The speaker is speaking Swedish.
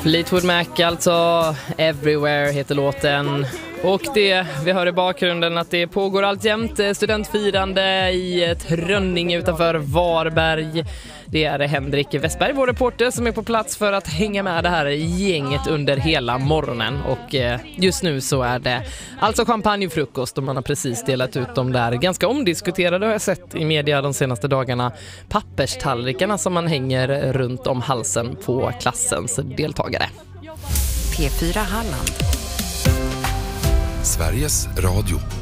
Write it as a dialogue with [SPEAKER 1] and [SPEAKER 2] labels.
[SPEAKER 1] Fleetwood Mac, alltså Everywhere heter låten. Och det vi hör i bakgrunden att det pågår alltjämt studentfirande i Trönninge utanför Varberg. Det är Henrik Westberg, vår reporter, som är på plats för att hänga med det här gänget under hela morgonen. Och just nu så är det alltså champagnefrukost och man har precis delat ut de där ganska omdiskuterade, har jag sett i media de senaste dagarna, papperstallrikarna som man hänger runt om halsen på klassens deltagare.
[SPEAKER 2] P4 Halland.
[SPEAKER 3] Sveriges Radio.